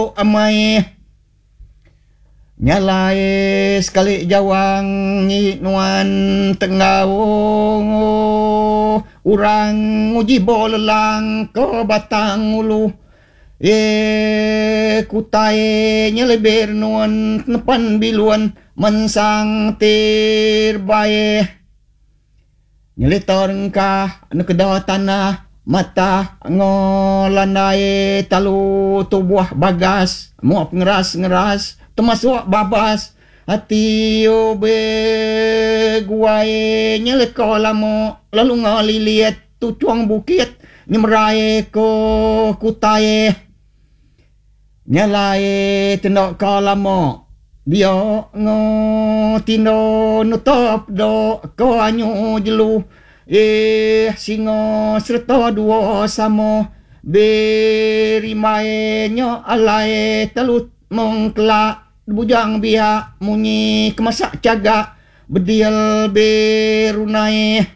amai nyalai sekali jawang nuan tenggawong urang uji bolelang ke batang ulu kutai nyeleber nuan nepan biluan mensang tirbae nyelitor engkah anu kedua tanah mata ngolanai talu tubuh bagas muap ngeras termasuk babas hati obe guai nyeleko lamo lalu ngaliliat tucuang bukit nyemrai ko kutai nyalai tendok kalamo dia ngo tino nutop do ko anyu jelu singo serta dua samo berimae nyo alai telut mengkelak bujang biak munyi kemasak cagak bedial berunai